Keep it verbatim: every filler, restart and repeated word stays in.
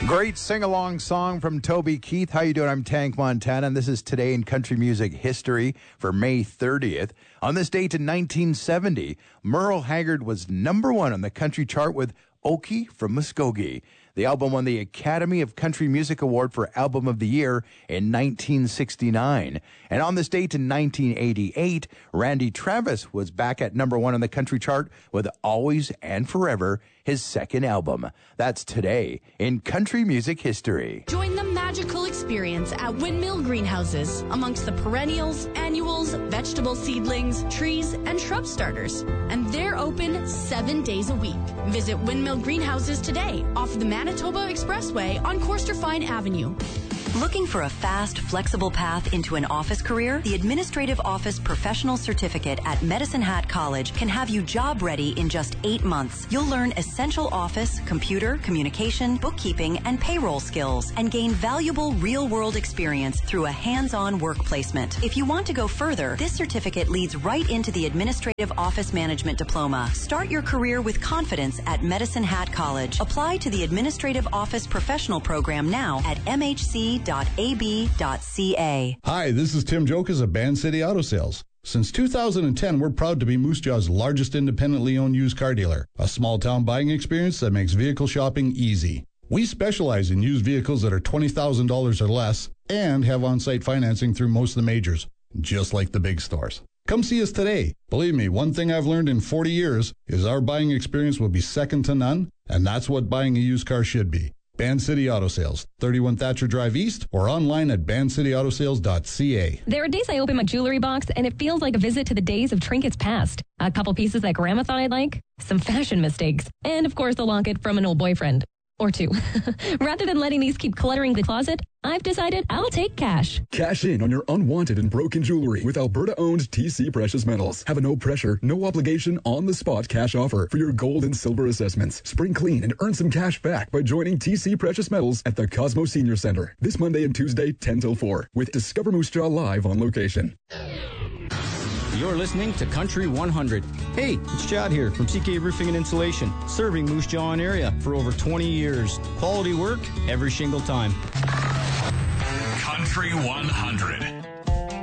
Great sing-along song from Toby Keith. How you doing? I'm Tank Montana, and this is Today in Country Music History for May thirtieth. On this date in nineteen seventy, Merle Haggard was number one on the country chart with Okie from Muskogee. The album won the Academy of Country Music Award for Album of the Year in nineteen sixty-nine. And on this date in nineteen eighty-eight, Randy Travis was back at number one on the country chart with Always and Forever, his second album. That's Today in Country Music History. Join the magical experience at Windmill Greenhouses amongst the perennials, annuals, vegetable seedlings, trees, and shrub starters. And they're open seven days a week. Visit Windmill Greenhouses today off the Manitoba Expressway on Coasterfine Avenue. Looking for a fast, flexible path into an office career? The Administrative Office Professional Certificate at Medicine Hat College can have you job ready in just eight months. You'll learn essential office, computer, communication, bookkeeping, and payroll skills and gain valuable real-world experience through a hands-on work placement. If you want to go further, this certificate leads right into the Administrative Office Management Diploma. Start your career with confidence at Medicine Hat College. Apply to the Administrative Office Professional Program now at m h c dot a b dot c a. Hi, this is Tim Jokas of Band City Auto Sales. Since two thousand ten, we're proud to be Moose Jaw's largest independently owned used car dealer, a small-town buying experience that makes vehicle shopping easy. We specialize in used vehicles that are twenty thousand dollars or less and have on-site financing through most of the majors, just like the big stores. Come see us today. Believe me, one thing I've learned in forty years is our buying experience will be second to none, and that's what buying a used car should be. Band City Auto Sales, thirty-one Thatcher Drive East, or online at band city auto sales dot c a. There are days I open my jewelry box and it feels like a visit to the days of trinkets past. A couple pieces that Grandma thought I'd like, some fashion mistakes, and of course the locket from an old boyfriend. Or two. Rather than letting these keep cluttering the closet, I've decided I'll take cash. Cash in on your unwanted and broken jewelry with Alberta-owned T C Precious Metals. Have a no-pressure, no-obligation, on-the-spot cash offer for your gold and silver assessments. Spring clean and earn some cash back by joining T C Precious Metals at the Cosmo Senior Center this Monday and Tuesday, ten till four, with Discover Moose Jaw live on location. You're listening to Country one hundred. Hey, it's Chad here from C K Roofing and Insulation, serving Moose Jaw and area for over twenty years. Quality work every single time. Country one hundred.